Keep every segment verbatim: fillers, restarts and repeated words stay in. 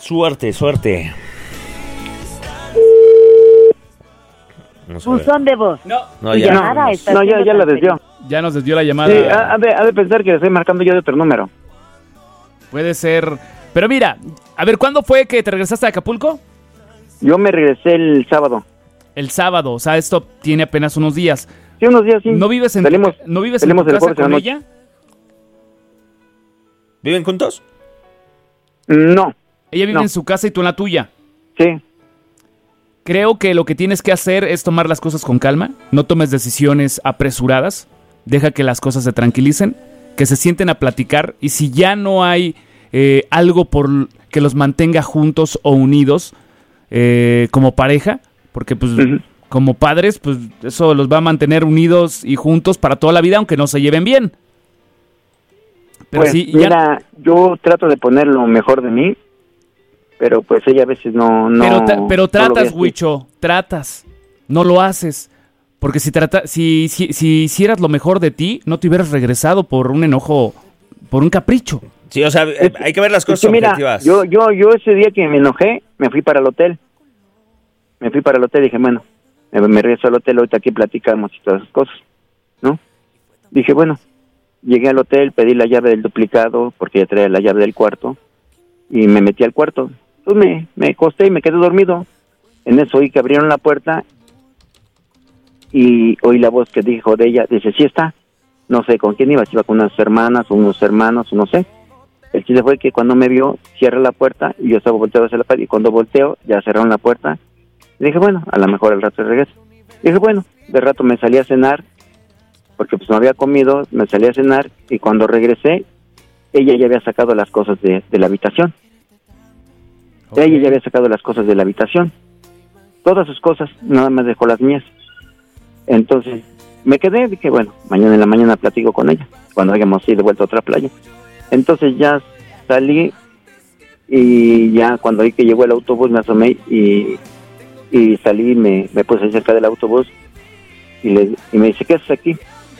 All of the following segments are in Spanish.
Suerte, suerte. Buzón de voz. No, no, ya, no, no, está no ya, ya la desvió. ya nos desvió la llamada. Sí, ha, ha de, ha de pensar que le estoy marcando yo de otro número. Puede ser. Pero mira, a ver, ¿cuándo fue que te regresaste a Acapulco? Yo me regresé el sábado. El sábado, o sea, esto tiene apenas unos días. Sí, unos días, sí. ¿No vives en salimos, tu, ¿no vives en tu salimos del casa jueves en con la ella? noche. ¿Viven juntos? No, Ella vive No. en su casa y tú en la tuya. sí. Creo que lo que tienes que hacer es tomar las cosas con calma. No tomes decisiones apresuradas. Deja que las cosas se tranquilicen, que se sienten a platicar. Y si ya no hay eh, algo por que los mantenga juntos o unidos eh, como pareja, porque pues Uh-huh. como padres, pues eso los va a mantener unidos y juntos para toda la vida, aunque no se lleven bien. Pero Pues, sí, ya... mira, yo trato de poner lo mejor de mí, pero pues ella a veces no... no Pero, tra- pero no lo ve tratas, así. Huicho, tratas. No lo haces. Porque si, trata, si, si, si hicieras lo mejor de ti, no te hubieras regresado por un enojo, por un capricho. Sí, o sea, Es- hay que ver las es cosas que mira, objetivas. yo, yo, yo ese día que me enojé, me fui para el hotel. Me fui para el hotel y dije, bueno, me, me regreso al hotel, ahorita aquí platicamos y todas esas cosas, ¿no? Dije, bueno, llegué al hotel, pedí la llave del duplicado, porque ya traía la llave del cuarto, y me metí al cuarto. Pues me, me acosté y me quedé dormido. En eso oí que abrieron la puerta y oí la voz que dijo de ella, dice, sí está, no sé con quién iba, si iba con unas hermanas o unos hermanos, o no sé. El chiste fue que cuando me vio, cierra la puerta y yo estaba volteado hacia la pared, y cuando volteo, ya cerraron la puerta. Y dije, bueno, a lo mejor al rato regreso. Y dije, bueno, de rato me salí a cenar, porque pues no había comido, me salí a cenar, y cuando regresé, ella ya había sacado las cosas de, de la habitación. Ok. Ella ya había sacado las cosas de la habitación. Todas sus cosas, nada más dejó las mías. Entonces, me quedé, dije, bueno, mañana en la mañana platico con ella, cuando hayamos ido de vuelta a otra playa. Entonces ya salí, y ya cuando vi que llegó el autobús me asomé y, y salí, me, me puse cerca del autobús y, le, y me dice, ¿qué haces aquí?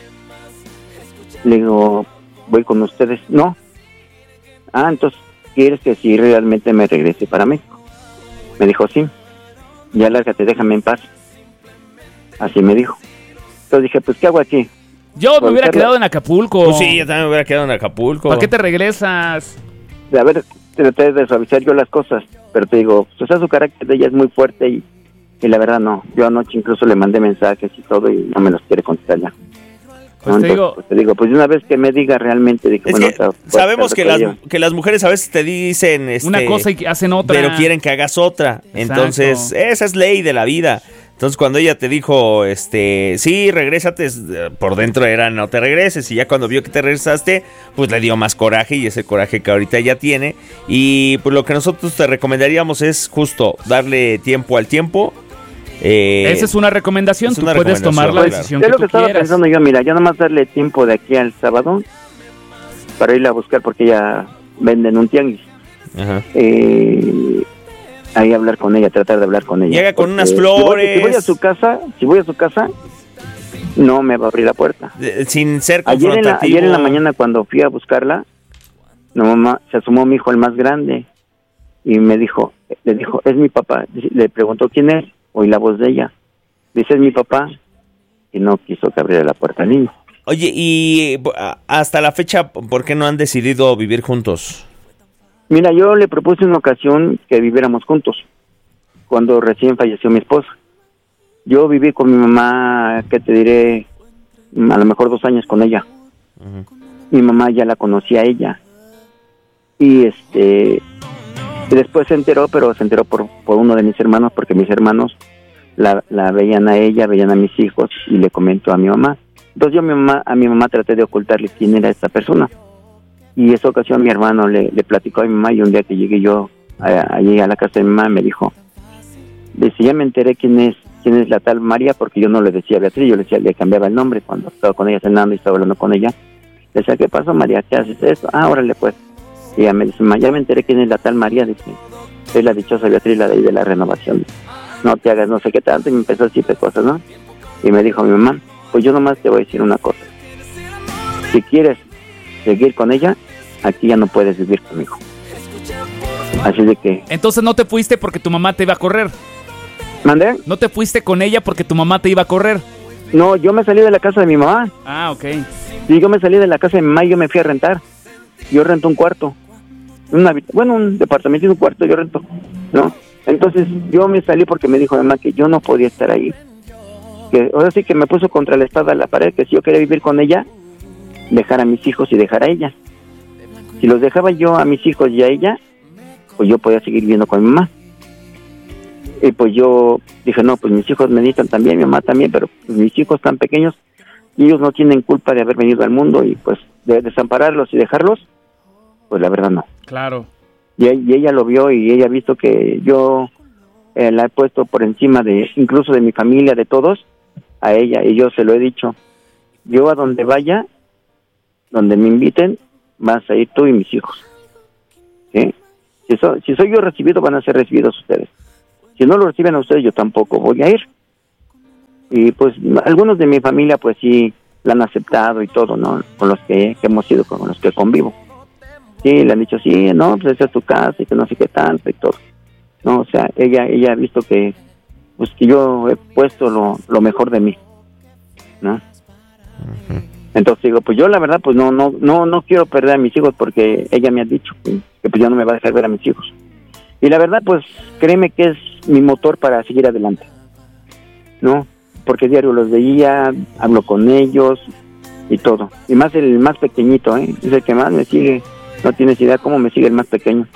Le digo, voy con ustedes. No. Ah, entonces, ¿quieres que sí realmente me regrese para México? Me dijo, sí. Ya lárgate, déjame en paz. Así me dijo. Entonces dije, pues, ¿qué hago aquí? Yo me hubiera Voltearla. quedado en Acapulco. Pues sí, yo también me hubiera quedado en Acapulco. ¿Para qué te regresas? A ver, traté de suavizar yo las cosas, pero te digo, pues, o sea, su carácter de ella es muy fuerte y, y la verdad no. Yo anoche incluso le mandé mensajes y todo y no me los quiere contestar ya. Pues ¿No? te Entonces, digo, pues, te digo, pues de una vez que me diga realmente, dije, Es bueno, que o sea, pues, sabemos que las, ella. que las mujeres a veces te dicen este, una cosa y hacen otra. pero quieren que hagas otra. Entonces, esa es ley de la vida. Entonces, cuando ella te dijo, este, sí, regrésate, por dentro era no te regreses. Y ya cuando vio que te regresaste, pues le dio más coraje y ese coraje que ahorita ya tiene. Y pues lo que nosotros te recomendaríamos es justo darle tiempo al tiempo. Eh, Esa es una recomendación, es tú una puedes tomar la recomendación, decisión Es que lo tú que estaba quieras. pensando yo, mira, yo nomás darle tiempo de aquí al sábado para irla a buscar porque ya venden un tianguis. Ajá. Eh, ahí hablar con ella, tratar de hablar con ella. Llega con Porque unas si voy- flores. Si voy, a su casa, si voy a su casa, no me va a abrir la puerta. De- Sin ser Ayer en, la, confrontativo. ayer en la mañana cuando fui a buscarla, la mamá, se asomó mi hijo, el más grande, y me dijo, le dijo, es mi papá. Le preguntó quién es, oí la voz de ella. Dice, es mi papá, y no quiso que abriera la puerta al niño. Oye, y a- hasta la fecha, ¿por qué no han decidido vivir juntos? Mira, yo le propuse una ocasión que viviéramos juntos, cuando recién falleció mi esposa. Yo viví con mi mamá, ¿qué te diré? A lo mejor dos años con ella. Ujú. Mi mamá ya la conocía a ella. Y este y después se enteró, pero se enteró por, por uno de mis hermanos, porque mis hermanos la, la veían a ella, veían a mis hijos, y le comentó a mi mamá. Entonces yo a mi mamá, a mi mamá traté de ocultarle quién era esta persona. Y esa ocasión mi hermano le, le platicó a mi mamá, y un día que llegué yo a- allí a la casa de mi mamá, me dijo, dice, ya me enteré quién es quién es la tal María, porque yo no le decía Beatriz, yo le decía, le cambiaba el nombre cuando estaba con ella cenando y estaba hablando con ella. Le decía, ¿qué pasó, María? ¿Qué haces esto? Ah, órale, pues. Y ella me dice, "Ma, ya me enteré quién es la tal María", dice, es la dichosa Beatriz, la de ahí de la renovación. No te hagas no sé qué tanto, y me empezó a decir cosas, ¿no? Y me dijo mi mamá, pues yo nomás te voy a decir una cosa. Si quieres seguir con ella, aquí ya no puedes vivir conmigo. Así de que... Entonces no te fuiste porque tu mamá te iba a correr. ¿Mandé? No te fuiste con ella porque tu mamá te iba a correr. No, yo me salí de la casa de mi mamá. Ah, ok. Sí, yo me salí de la casa de mi mamá y yo me fui a rentar. Yo rento un cuarto. Una, bueno, un departamento y un cuarto yo rento, ¿no? Entonces yo me salí porque me dijo mi mamá que yo no podía estar ahí. Que ahora sí que me puso contra la espada de la pared, que si yo quería vivir con ella, dejar a mis hijos y dejar a ella. Si los dejaba yo a mis hijos y a ella, pues yo podía seguir viviendo con mi mamá. Y pues yo dije, no, pues mis hijos me necesitan también, mi mamá también, pero pues mis hijos tan pequeños y ellos no tienen culpa de haber venido al mundo y pues de desampararlos y dejarlos, pues la verdad no. Claro. Y, y ella lo vio y ella ha visto que yo eh, la he puesto por encima de, incluso de mi familia, de todos, a ella, y yo se lo he dicho, yo a donde vaya, donde me inviten, vas a ir tú y mis hijos. ¿Sí? Si, so, si soy yo recibido, van a ser recibidos ustedes. Si no lo reciben a ustedes, yo tampoco voy a ir. Y pues algunos de mi familia pues sí la han aceptado y todo, ¿no? Con los que, que hemos ido, con los que convivo. Sí, le han dicho, sí, no, pues esa es tu casa y que no sé qué tanto y todo. No, o sea, ella ella ha visto que pues que yo he puesto lo, lo mejor de mí, ¿no? Uh-huh. Entonces digo, pues yo la verdad pues no no no no quiero perder a mis hijos porque ella me ha dicho que, que pues ya no me va a dejar ver a mis hijos. Y la verdad pues créeme que es mi motor para seguir adelante, ¿no? Porque diario los veía, hablo con ellos y todo. Y más el más pequeñito, ¿eh? Es el que más me sigue. No tienes idea cómo me sigue el más pequeño.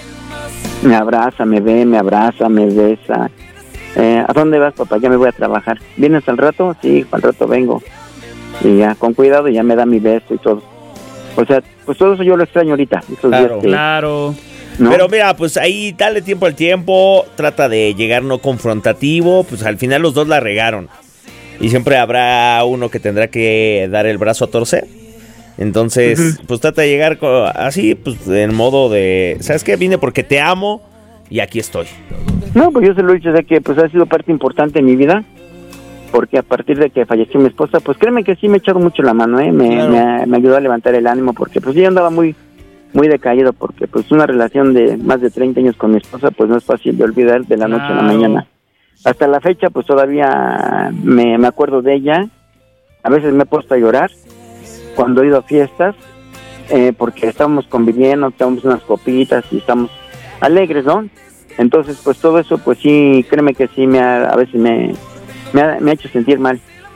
Me abraza, me ve, me abraza, me besa. Eh, ¿A dónde vas, papá? Ya me voy a trabajar. ¿Vienes al rato? Sí, al rato vengo. Y ya, con cuidado, ya me da mi beso y todo. O sea, pues todo eso yo lo extraño ahorita. Esos claro, días que, claro. ¿no? Pero mira, pues ahí dale tiempo al tiempo, trata de llegar no confrontativo, pues al final los dos la regaron. Y siempre habrá uno que tendrá que dar el brazo a torcer. Entonces, uh-huh. pues trata de llegar así, pues en modo de, ¿sabes qué? Vine porque te amo y aquí estoy. No, pues yo se lo he dicho, o sea que pues ha sido parte importante de mi vida. Porque a partir de que falleció mi esposa, pues créeme que sí me ha echado mucho la mano, ¿eh? Me, claro. me, me ayudó a levantar el ánimo porque pues yo andaba muy... muy decaído porque pues una relación de más de treinta años con mi esposa pues no es fácil de olvidar de la noche claro. a la mañana. Hasta la fecha pues todavía me, me acuerdo de ella, a veces me he puesto a llorar cuando he ido a fiestas eh, porque estábamos conviviendo, estábamos unas copitas y estamos alegres, ¿no? Entonces pues todo eso pues sí, créeme que sí me ha, a veces me, me, ha, me ha hecho sentir mal.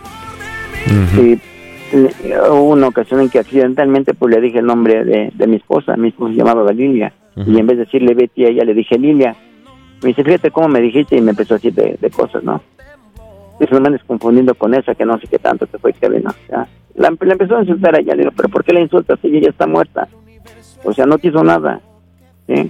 Uh-huh. Y hubo una ocasión en que accidentalmente pues le dije el nombre de, de mi esposa, mi esposa se llamaba Lilia, uh-huh. y en vez de decirle Betty a ella le dije Lilia. Me dice, fíjate cómo me dijiste, y me empezó a decir de, de cosas, ¿no? Dice, no me andes confundiendo con esa, que no sé qué tanto te fue que vino. O sea, la, la empezó a insultar a ella, le digo, pero ¿por qué la insultas si ella está muerta? O sea, no te hizo nada, ¿sí?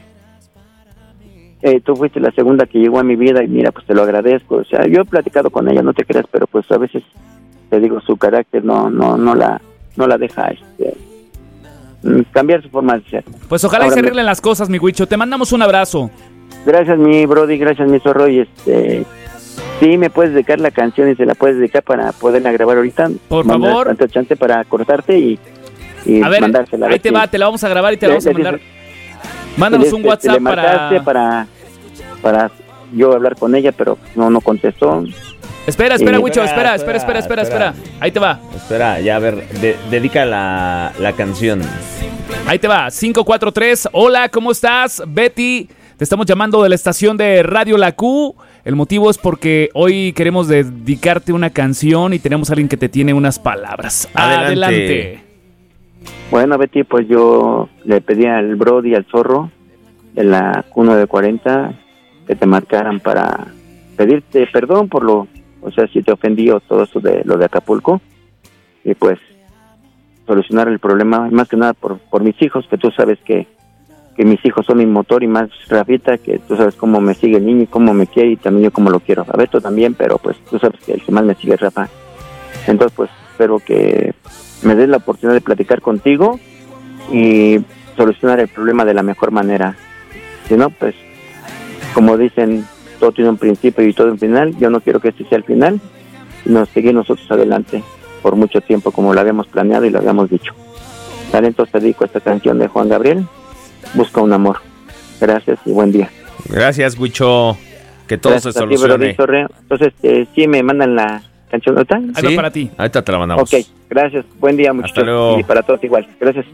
Eh, tú fuiste la segunda que llegó a mi vida y mira, pues te lo agradezco. O sea, yo he platicado con ella, no te creas, pero pues a veces te digo, su carácter no no no la no la deja este, cambiar su forma de ser. Pues ojalá Ahora y se arreglen me... las cosas, mi Huicho. Te mandamos un abrazo. Gracias, mi Brody, gracias, mi zorro. Y este, sí, me puedes dedicar la canción y se la puedes dedicar para poderla grabar ahorita. Por favor. Tanto chance para cortarte y, y a ver, mandársela. Ahí a te va, te la vamos a grabar y te la vamos a mandar. Mándanos un WhatsApp para... para para yo hablar con ella, pero no no contestó. Espera, espera, Huicho, espera, espera, espera, espera, espera. Ahí te va. Espera, ya a ver, de, dedica la, la canción. Ahí te va, cinco cuatro tres. Hola, ¿cómo estás? Betty, te estamos llamando de la estación de Radio La Q. El motivo es porque hoy queremos dedicarte una canción y tenemos a alguien que te tiene unas palabras. Adelante. Adelante. Bueno, Betty, pues yo le pedí al Brody, al zorro, de la Q nueve cuarenta, que te marcaran para pedirte perdón por lo... O sea, si te ofendí o todo eso de lo de Acapulco, y pues solucionar el problema, más que nada por por mis hijos, que tú sabes que, que mis hijos son mi motor, y más Rafita, que tú sabes cómo me sigue el niño y cómo me quiere, y también yo cómo lo quiero. A Beto también, pero pues tú sabes que el que más me sigue es Rafa. Entonces pues espero que me des la oportunidad de platicar contigo y solucionar el problema de la mejor manera. Si no, pues como dicen, todo tiene un principio y todo un final. Yo no quiero que este sea el final, sino seguir nosotros adelante por mucho tiempo como lo habíamos planeado y lo habíamos dicho. Dale, entonces te dedico esta canción de Juan Gabriel, Busca un amor. Gracias y buen día. Gracias, Huicho. Que todo Gracias se a ti, solucione. brother. Entonces, eh, sí, me mandan la canción ahorita. Ahí ¿Sí? va para ti. Ahorita te la mandamos. Ok, gracias. Buen día, muchachos. Hasta luego. Y para todos igual. Gracias.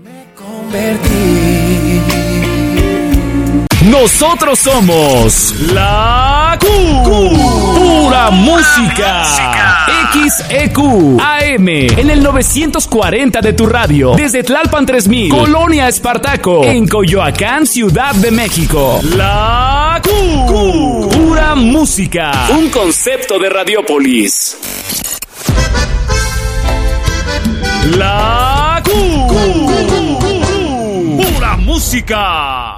Nosotros somos la Q. Pura música. X E Q A M en el novecientos cuarenta de tu radio. Desde Tlalpan tres mil, Colonia Espartaco, en Coyoacán, Ciudad de México. La Q. Pura música. Un concepto de Radiopolis. La Q. Pura música.